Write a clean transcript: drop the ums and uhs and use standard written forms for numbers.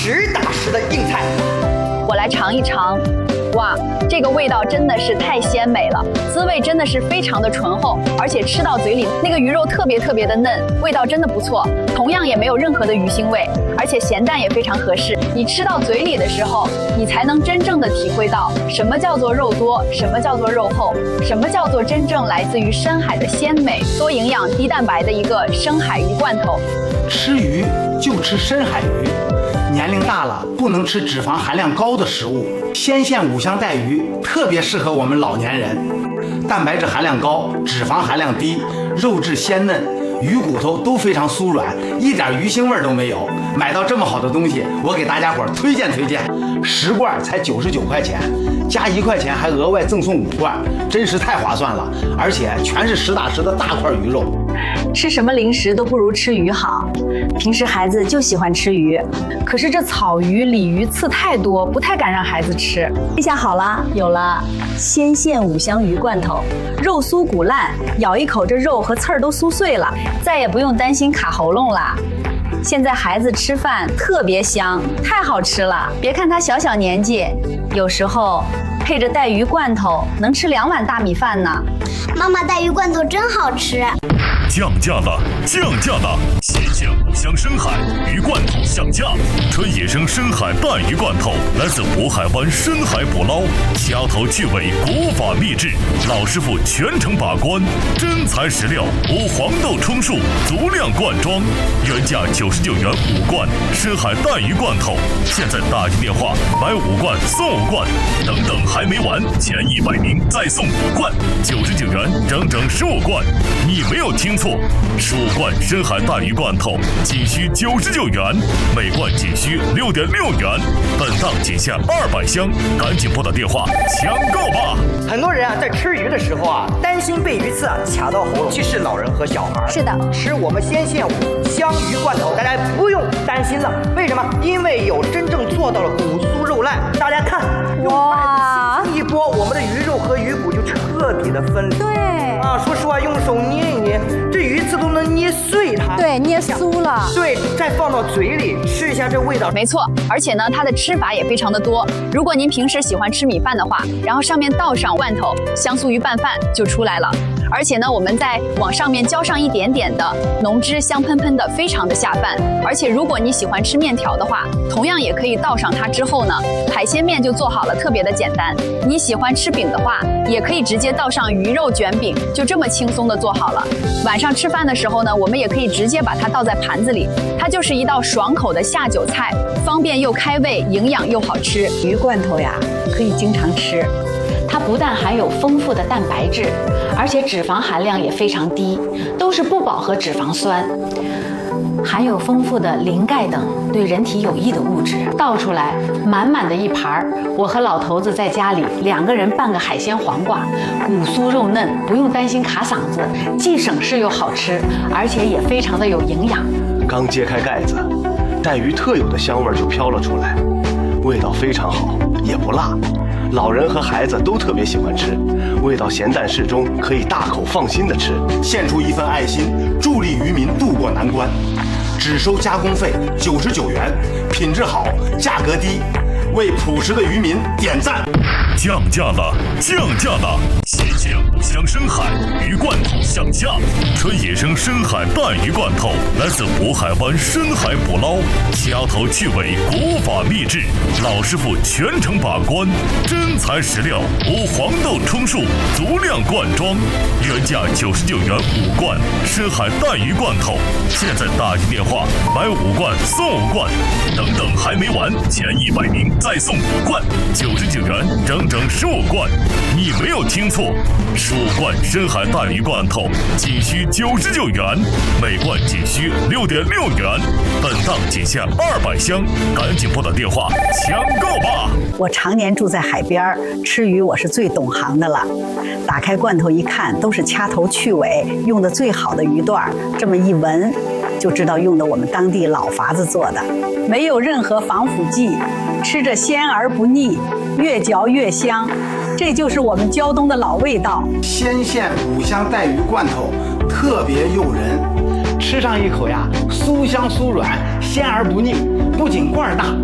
实打实的硬菜。 我来尝一尝。哇，这个味道真的是太鲜美了，滋味真的是非常的醇厚，而且吃到嘴里那个鱼肉特别的嫩，味道真的不错，同样也没有任何的鱼腥味，而且咸淡也非常合适。你吃到嘴里的时候，你才能真正的体会到什么叫做肉多，什么叫做肉厚，什么叫做真正来自于深海的鲜美、多营养、低蛋白的一个深海鱼罐头。 吃鱼就吃深海鱼。年龄大了不能吃脂肪含量高的食物，鲜线五香带鱼特别适合我们老年人，蛋白质含量高，脂肪含量低，肉质鲜嫩，鱼骨头都非常酥软，一点鱼腥味都没有。买到这么好的东西，我给大家伙推荐，10罐才99块钱，加1块钱还额外赠送5罐，真是太划算了，而且全是实打实的大块鱼肉。 吃什么零食都不如吃鱼好。平时孩子就喜欢吃鱼，可是这草鱼、鲤鱼刺太多，不太敢让孩子吃。这下好了，有了鲜线五香鱼罐头，肉酥骨烂，咬一口这肉和刺儿都酥碎了，再也不用担心卡喉咙啦。现在孩子吃饭特别香，太好吃了。别看他小年纪，有时候配着带鱼罐头能吃2碗大米饭呢。 妈妈，带鱼罐头真好吃。 降价了！鲜线五香深海鱼罐头上架，纯野生深海带鱼罐头，来自渤海湾深海捕捞，掐头去尾，国法秘制，老师傅全程把关，真材实料，无黄豆充数，足量罐装，原价99元5罐深海带鱼罐头，现在打进电话买5罐送5罐，等还没完，前100名再送5罐，99元整15罐，你没有听错，15罐深海带鱼罐头仅需99元，每罐仅需6.6元，本档仅限200箱，赶紧拨打电话抢购吧！ 很多人在吃鱼的时候担心被鱼刺卡到喉咙，尤其是老人和小孩。 是的， 吃我们鲜线五香鱼罐头，大家不用担心了。为什么？因为有真正做到了骨酥肉烂。大家看，哇，一拨，我们的鱼肉和鱼骨就彻底的分离。 对。 说实话，用手捏一捏，这鱼刺都能捏碎它。 对，捏酥了。 对，再放到嘴里吃一下，这味道。 没错，而且呢，它的吃法也非常的多。如果您平时喜欢吃米饭的话，然后上面倒上罐头，香酥鱼拌饭就出来了。而且呢，我们再往上面浇上一点点的浓汁，香喷喷的，非常的下饭。而且如果你喜欢吃面条的话，同样也可以倒上它之后呢，海鲜面就做好了，特别的简单。你喜欢吃饼的话，也可以直接倒上鱼肉卷饼，就这么轻松的做好了。晚上吃饭的时候呢，我们也可以直接把它倒在盘子里，它就是一道爽口的下酒菜，方便又开胃，营养又好吃。 鱼罐头呀，可以经常吃。 它不但含有丰富的蛋白质，而且脂肪含量也非常低，都是不饱和脂肪酸，含有丰富的磷钙等对人体有益的物质。倒出来满满的一盘，我和老头子在家里2个人拌个海鲜黄瓜，骨酥肉嫩，不用担心卡嗓子，既省事又好吃，而且也非常的有营养。 刚揭开盖子，带鱼特有的香味就飘了出来，味道非常好，也不辣。老人和孩子都特别喜欢吃，味道咸淡适中，可以大口放心的吃。 献出一份爱心，助力渔民渡过难关，只收加工费99元，品质好，价格低，为朴实的渔民点赞。 降价了！鲜线五香深海鱼罐头上架，纯野生深海带鱼罐头，来自渤海湾深海捕捞，掐头去尾，国法秘制，老师傅全程把关，真材实料，无黄豆充数，足量罐装，原价99元5罐深海带鱼罐头，现在打进电话买5罐送5罐，等还没完，前100名再送5罐，99元整15罐，你没有听错，15罐深海带鱼罐头仅需99元，每罐仅需6.6元，本档仅限200箱，赶紧拨打电话抢购吧！ 我常年住在海边，吃鱼我是最懂行的了。打开罐头一看，都是掐头去尾用的最好的鱼段，这么一闻就知道用的我们当地老法子做的，没有任何防腐剂，吃着鲜而不腻，越嚼越香，这就是我们胶东的老味道。 鲜线五香带鱼罐头特别诱人，吃上一口呀，酥香酥软，鲜而不腻。不仅罐大，